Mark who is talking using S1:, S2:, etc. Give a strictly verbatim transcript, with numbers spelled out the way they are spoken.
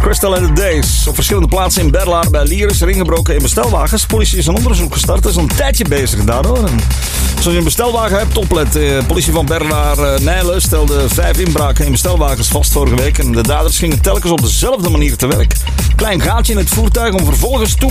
S1: Crystal and the Days. Op verschillende plaatsen in Berlaar bij Lier is er ingebroken in bestelwagens. Politie is een onderzoek gestart. Er is al een tijdje bezig daardoor. En als je een bestelwagen hebt, oplet. De politie van Berlaar-Nijlen stelde vijf inbraken in bestelwagens vast vorige week. En de daders gingen telkens op dezelfde manier te werk. Klein gaatje in het voertuig om vervolgens toe